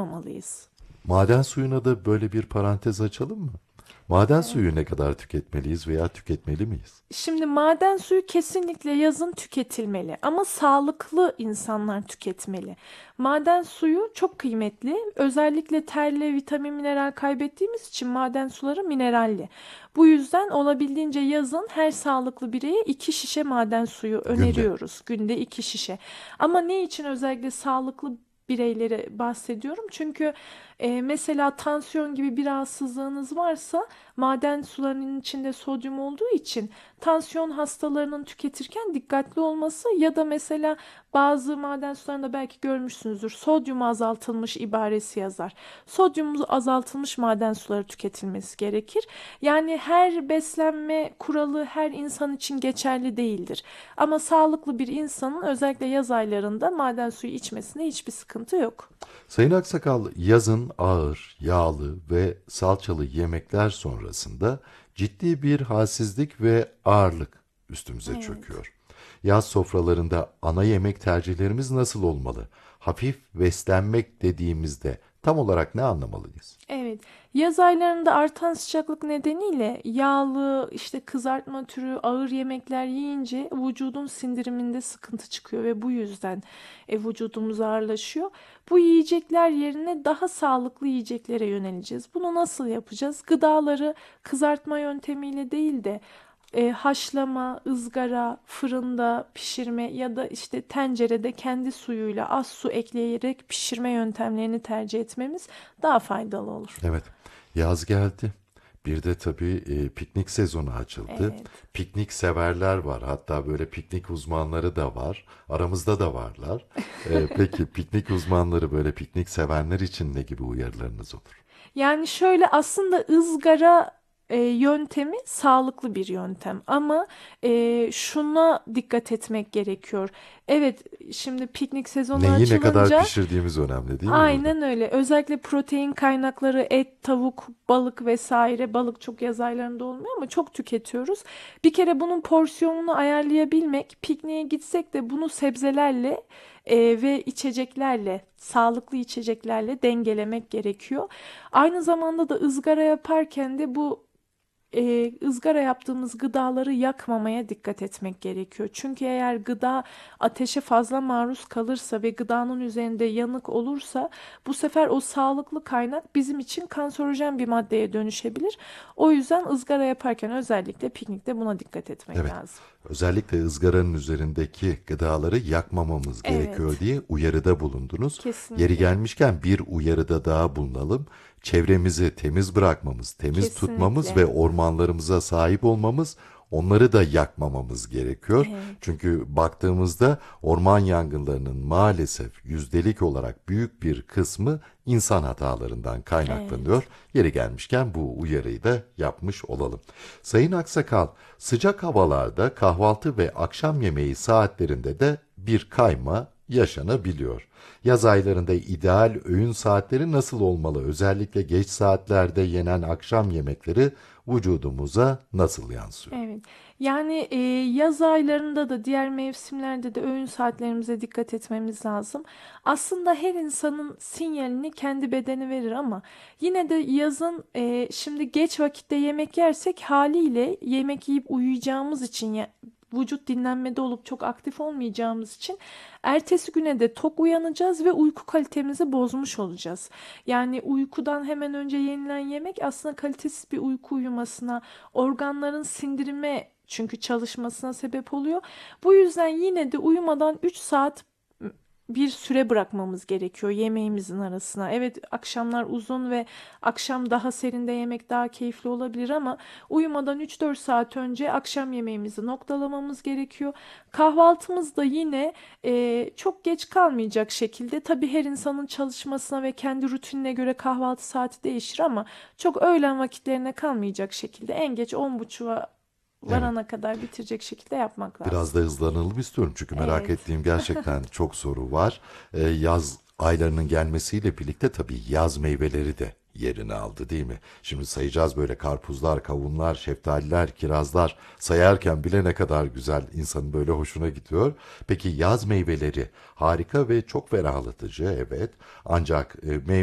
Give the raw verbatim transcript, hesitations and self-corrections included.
koymamalıyız. Maden suyuna da böyle bir parantez açalım mı? Maden suyu ne kadar tüketmeliyiz veya tüketmeli miyiz? Şimdi maden suyu kesinlikle yazın tüketilmeli ama sağlıklı insanlar tüketmeli. Maden suyu çok kıymetli. Özellikle terle vitamin mineral kaybettiğimiz için maden suları mineralli. Bu yüzden olabildiğince yazın her sağlıklı bireye iki şişe maden suyu Günde. öneriyoruz. Günde iki şişe. Ama ne için özellikle sağlıklı bireylere bahsediyorum? Çünkü e, mesela tansiyon gibi bir rahatsızlığınız varsa maden sularının içinde sodyum olduğu için tansiyon hastalarının tüketirken dikkatli olması ya da mesela bazı maden sularında belki görmüşsünüzdür. Sodyum azaltılmış ibaresi yazar. Sodyumu azaltılmış maden suları tüketilmesi gerekir. Yani her beslenme kuralı her insan için geçerli değildir. Ama sağlıklı bir insanın özellikle yaz aylarında maden suyu içmesine hiçbir sıkıntı yok. Sayın Aksakal, yazın ağır, yağlı ve salçalı yemekler sonrasında ciddi bir halsizlik ve ağırlık üstümüze Evet. çöküyor. Yaz sofralarında ana yemek tercihlerimiz nasıl olmalı? Hafif beslenmek dediğimizde tam olarak ne anlamalıyız? Evet, yaz aylarında artan sıcaklık nedeniyle yağlı, işte kızartma türü ağır yemekler yiyince vücudun sindiriminde sıkıntı çıkıyor ve bu yüzden e, vücudumuz ağırlaşıyor. Bu yiyecekler yerine daha sağlıklı yiyeceklere yöneleceğiz. Bunu nasıl yapacağız? Gıdaları kızartma yöntemiyle değil de e, haşlama, ızgara, fırında pişirme ya da işte tencerede kendi suyuyla az su ekleyerek pişirme yöntemlerini tercih etmemiz daha faydalı olur. Evet, yaz geldi. Bir de tabii e, piknik sezonu açıldı. Evet. Piknik severler var. Hatta böyle piknik uzmanları da var. Aramızda da varlar. E, peki piknik uzmanları böyle piknik sevenler için ne gibi uyarılarınız olur? Yani şöyle aslında ızgara e, yöntemi sağlıklı bir yöntem ama e, şuna dikkat etmek gerekiyor. Evet, şimdi piknik sezonu Neyi ne kadar açılınca pişirdiğimiz önemli değil mi burada? aynen öyle. Özellikle protein kaynakları et, tavuk, balık vesaire. Balık çok yaz aylarında olmuyor ama çok tüketiyoruz. Bir kere bunun porsiyonunu ayarlayabilmek, pikniğe gitsek de bunu sebzelerle e, ve içeceklerle, sağlıklı içeceklerle dengelemek gerekiyor. Aynı zamanda da ızgara yaparken de bu e, ızgara yaptığımız gıdaları yakmamaya dikkat etmek gerekiyor. Çünkü eğer gıda ateşe fazla maruz kalırsa ve gıdanın üzerinde yanık olursa bu sefer o sağlıklı kaynak bizim için kanserojen bir maddeye dönüşebilir. O yüzden ızgara yaparken özellikle piknikte buna dikkat etmek Evet. lazım. Özellikle ızgaranın üzerindeki gıdaları yakmamamız gerekiyor Evet, diye uyarıda bulundunuz. Yeri kesinlikle. gelmişken bir uyarıda daha bulunalım. Çevremizi temiz bırakmamız, temiz tutmamız ve Kesinlikle. ormanlarımıza sahip olmamız, onları da yakmamamız gerekiyor. Evet, Çünkü baktığımızda orman yangınlarının maalesef yüzdelik olarak büyük bir kısmı insan hatalarından kaynaklanıyor. evet. Yeri gelmişken bu uyarıyı da yapmış olalım. Sayın Aksakal, sıcak havalarda kahvaltı ve akşam yemeği saatlerinde de bir kayma yaşanabiliyor. Yaz aylarında ideal öğün saatleri nasıl olmalı? Özellikle geç saatlerde yenen akşam yemekleri vücudumuza nasıl yansıyor? Evet. Yani e, yaz aylarında da diğer mevsimlerde de öğün saatlerimize dikkat etmemiz lazım. Aslında her insanın sinyalini kendi bedeni verir ama yine de yazın e, şimdi geç vakitte yemek yersek haliyle yemek yiyip uyuyacağımız için ya, vücut dinlenmede olup çok aktif olmayacağımız için ertesi güne de tok uyanacağız ve uyku kalitemizi bozmuş olacağız. Yani uykudan hemen önce yenilen yemek aslında kalitesiz bir uyku uyumasına, organların sindirime çünkü çalışmasına sebep oluyor. Bu yüzden yine de uyumadan üç saat bir süre bırakmamız gerekiyor yemeğimizin arasına. Evet, akşamlar uzun ve akşam daha serinde yemek daha keyifli olabilir ama uyumadan üç dört saat önce akşam yemeğimizi noktalamamız gerekiyor. Kahvaltımız da yine e, çok geç kalmayacak şekilde. Tabii her insanın çalışmasına ve kendi rutinine göre kahvaltı saati değişir ama çok öğlen vakitlerine kalmayacak şekilde en geç on buçuğa Evet. varana kadar bitirecek şekilde yapmak Biraz lazım. da hızlanalım istiyorum çünkü merak Evet. ettiğim gerçekten çok soru var. Ee, yaz aylarının gelmesiyle birlikte tabii yaz meyveleri de yerini aldı değil mi? Şimdi sayacağız böyle karpuzlar, kavunlar, şeftaliler, kirazlar sayarken bile ne kadar güzel insanın böyle hoşuna gidiyor. Peki yaz meyveleri harika ve çok ferahlatıcı evet ancak e, meyve